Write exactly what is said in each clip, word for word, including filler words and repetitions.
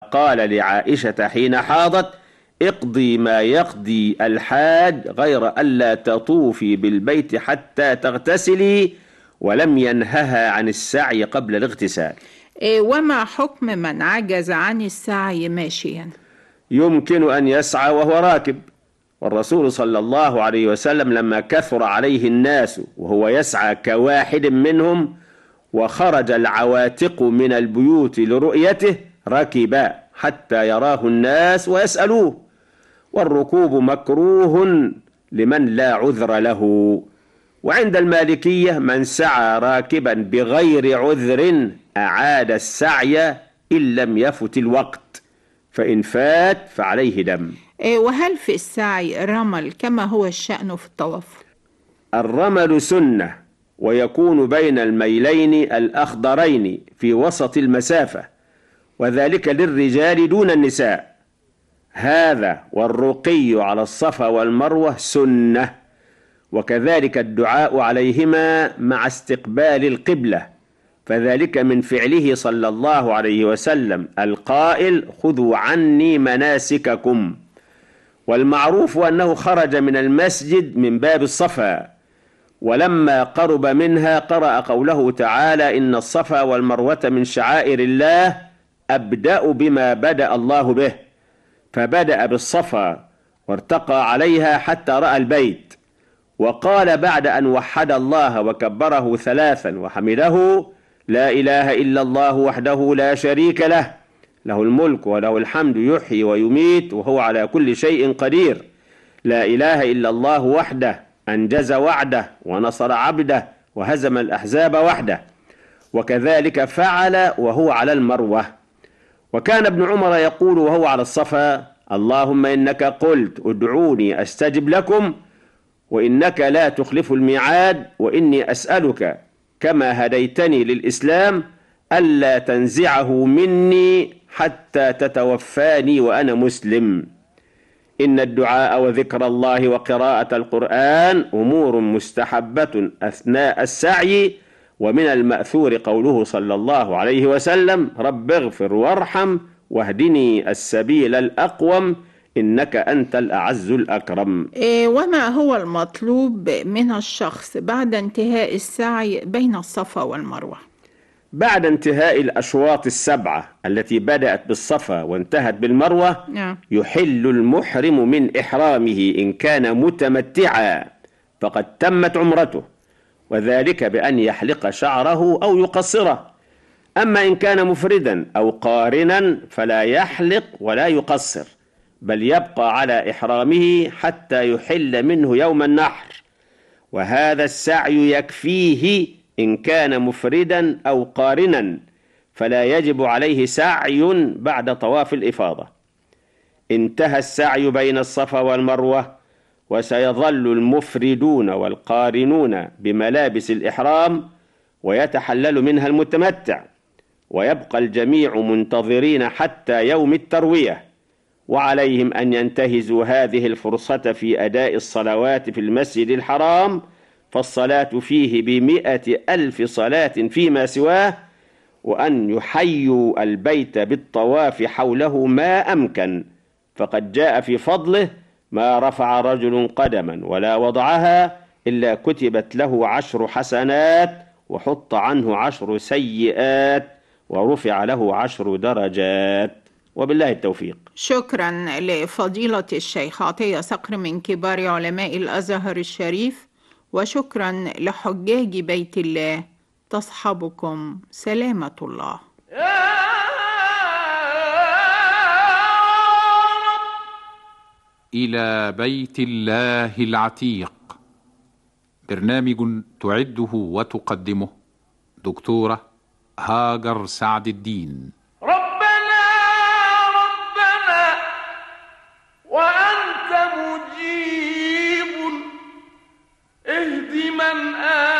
قال لعائشة حين حاضت: اقضي ما يقضي الحاج غير ألا تطوفي بالبيت حتى تغتسلي، ولم ينهها عن السعي قبل الاغتسال. وما حكم من عجز عن السعي ماشيا؟ يمكن أن يسعى وهو راكب، والرسول صلى الله عليه وسلم لما كثر عليه الناس وهو يسعى كواحد منهم وخرج العواتق من البيوت لرؤيته ركب حتى يراه الناس ويسألوه، والركوب مكروه لمن لا عذر له. وعند المالكية من سعى راكبا بغير عذر أعاد السعي إن لم يفت الوقت، فإن فات فعليه دم. وهل في السعي رمل كما هو الشأن في الطواف؟ الرمل سنة، ويكون بين الميلين الأخضرين في وسط المسافة، وذلك للرجال دون النساء. هذا والرقي على الصفا والمروة سنة، وكذلك الدعاء عليهما مع استقبال القبلة، فذلك من فعله صلى الله عليه وسلم القائل: خذوا عني مناسككم. والمعروف أنه خرج من المسجد من باب الصفا، ولما قرب منها قرأ قوله تعالى: إن الصفا والمروة من شعائر الله أبدأ بما بدأ الله به، فبدأ بالصفا وارتقى عليها حتى رأى البيت، وقال بعد أن وحد الله وكبره ثلاثا وحمده: لا إله إلا الله وحده لا شريك له، له الملك وله الحمد يحيي ويميت وهو على كل شيء قدير، لا إله إلا الله وحده أنجز وعده ونصر عبده وهزم الأحزاب وحده. وكذلك فعل وهو على المروة. وكان ابن عمر يقول وهو على الصفا: اللهم إنك قلت ادعوني أستجب لكم، وإنك لا تخلف الميعاد، وإني أسألك كما هديتني للإسلام ألا تنزعه مني حتى تتوفاني وأنا مسلم. إن الدعاء وذكر الله وقراءة القرآن أمور مستحبة أثناء السعي، ومن المأثور قوله صلى الله عليه وسلم: رب اغفر وارحم واهدني السبيل الأقوم إنك أنت الأعز الأكرم. إيه وما هو المطلوب من الشخص بعد انتهاء السعي بين الصفا والمروة؟ بعد انتهاء الأشواط السبعة التي بدأت بالصفا وانتهت بالمروة نعم. يحل المحرم من إحرامه إن كان متمتعا فقد تمت عمرته، وذلك بأن يحلق شعره أو يقصره. أما إن كان مفردا أو قارنا فلا يحلق ولا يقصر، بل يبقى على إحرامه حتى يحل منه يوم النحر، وهذا السعي يكفيه إن كان مفردا أو قارنا، فلا يجب عليه سعي بعد طواف الإفاضة. انتهى السعي بين الصفا والمروة، وسيظل المفردون والقارنون بملابس الإحرام ويتحلل منها المتمتع، ويبقى الجميع منتظرين حتى يوم التروية، وعليهم أن ينتهزوا هذه الفرصة في أداء الصلوات في المسجد الحرام، فالصلاة فيه بمئة ألف صلاة فيما سواه، وأن يحيوا البيت بالطواف حوله ما أمكن، فقد جاء في فضله: ما رفع رجل قدما ولا وضعها إلا كتبت له عشر حسنات وحط عنه عشر سيئات ورفع له عشر درجات. وبالله التوفيق. شكرا لفضيلة الشيخ عطية صقر من كبار علماء الأزهر الشريف، وشكرا لحجاج بيت الله. تصحبكم سلامة الله. إلى بيت الله العتيق، برنامج تعده وتقدمه دكتورة هاجر سعد الدين. ربنا ربنا وأنت مجيب، اهد من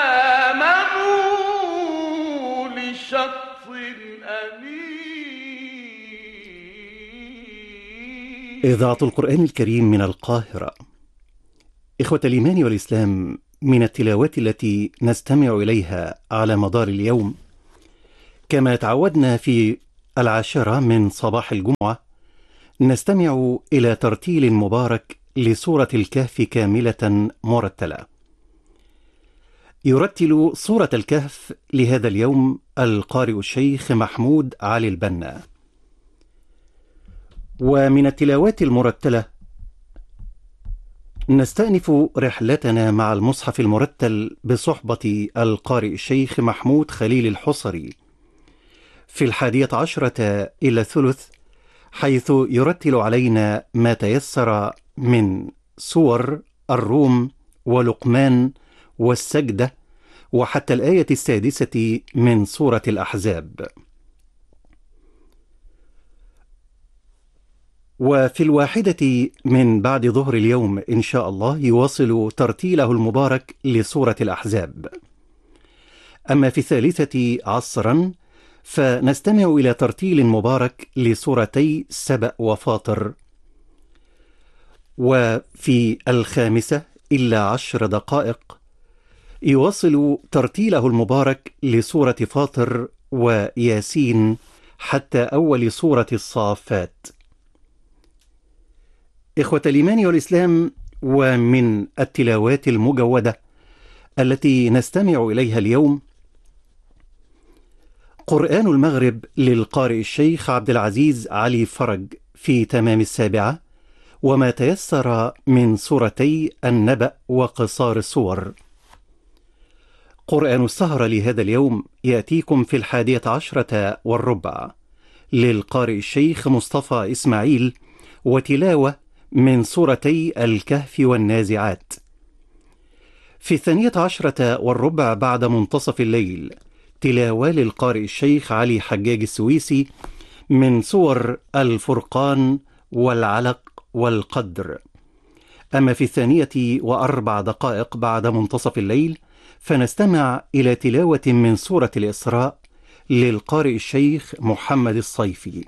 آمنوا لشط الأمين. إذاعة القرآن الكريم من القاهرة. إخوة الإيمان والإسلام، من التلاوات التي نستمع إليها على مدار اليوم كما تعودنا في العاشرة من صباح الجمعة نستمع إلى ترتيل مبارك لسورة الكهف كاملة مرتلة. يرتل سورة الكهف لهذا اليوم القارئ الشيخ محمود علي البنا. ومن التلاوات المرتلة نستأنف رحلتنا مع المصحف المرتل بصحبة القارئ الشيخ محمود خليل الحصري في الحادية عشرة إلى الثلث، حيث يرتل علينا ما تيسر من سور الروم ولقمان والسجدة وحتى الآية السادسة من سورة الأحزاب. وفي الواحدة من بعد ظهر اليوم إن شاء الله يواصل ترتيله المبارك لسورة الأحزاب. أما في الثالثة عصرا فنستمع إلى ترتيل مبارك لسورتي سبأ وفاطر. وفي الخامسة إلا عشر دقائق يواصل ترتيله المبارك لسورة فاطر وياسين حتى أول سورة الصافات. إخوة الإيمان والإسلام، ومن التلاوات المجودة التي نستمع إليها اليوم قرآن المغرب للقارئ الشيخ عبد العزيز علي فرج في تمام السابعة، وما تيسر من سورتي النبأ وقصار الصور. قرآن السهرة لهذا اليوم يأتيكم في الحادية عشرة والربع للقارئ الشيخ مصطفى إسماعيل، وتلاوة من سورتي الكهف والنازعات. في الثانية عشرة والربع بعد منتصف الليل تلاوة للقارئ الشيخ علي حجاج السويسي من سور الفرقان والعلق والقدر. أما في الثانية وأربع دقائق بعد منتصف الليل فنستمع إلى تلاوة من سورة الإسراء للقارئ الشيخ محمد الصيفي.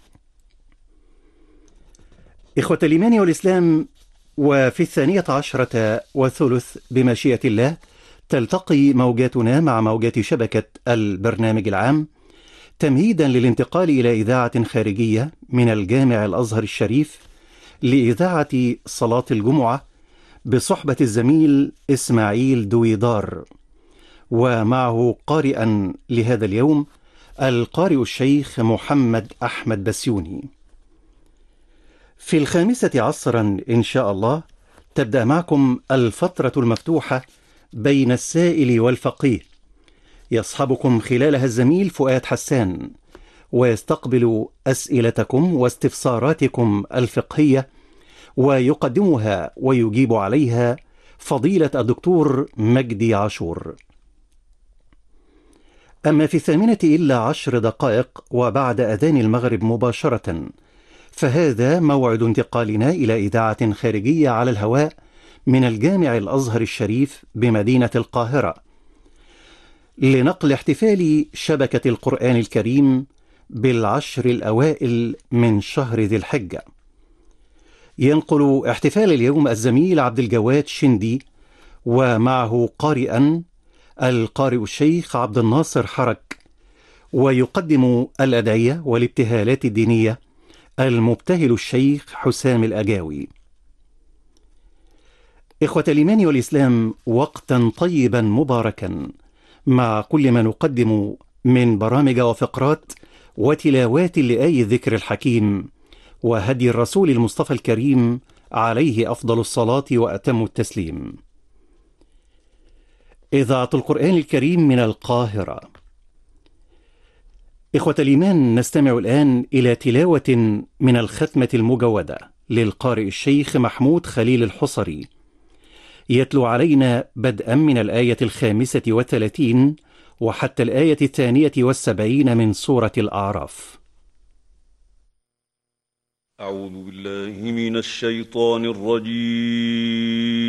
إخوة الإيمان والإسلام، وفي الثانية عشرة وثلث بمشيئة الله تلتقي موجاتنا مع موجات شبكة البرنامج العام تمهيدا للانتقال إلى إذاعة خارجية من الجامع الأزهر الشريف لإذاعة صلاة الجمعة بصحبة الزميل إسماعيل دويدار، ومعه قارئا لهذا اليوم القارئ الشيخ محمد أحمد بسيوني. في الخامسة عصرا إن شاء الله تبدأ معكم الفترة المفتوحة بين السائل والفقيه، يصحبكم خلالها الزميل فؤاد حسان، ويستقبل أسئلتكم واستفساراتكم الفقهية، ويقدمها ويجيب عليها فضيلة الدكتور مجدي عاشور. أما في الثامنة إلا عشر دقائق وبعد أذان المغرب مباشرة فهذا موعد انتقالنا إلى إذاعة خارجية على الهواء من الجامع الأزهر الشريف بمدينة القاهرة لنقل احتفال شبكة القرآن الكريم بالعشر الأوائل من شهر ذي الحجة. ينقل احتفال اليوم الزميل عبد الجواد شندي، ومعه قارئا القارئ الشيخ عبد الناصر حرك، ويقدم الأدعية والابتهالات الدينية المبتهل الشيخ حسام الأجاوي. إخوة الإيمان والإسلام، وقتا طيبا مباركا مع كل ما نقدم من برامج وفقرات وتلاوات لآي الذكر الحكيم وهدي الرسول المصطفى الكريم عليه أفضل الصلاة وأتم التسليم. إذاعة القرآن الكريم من القاهرة. إخوة الإيمان، نستمع الآن إلى تلاوة من الختمة المجودة للقارئ الشيخ محمود خليل الحصري، يتلو علينا بدءا من الآية الخامسة والثلاثين وحتى الآية الثانية والسبعين من سورة الأعراف. أعوذ بالله من الشيطان الرجيم.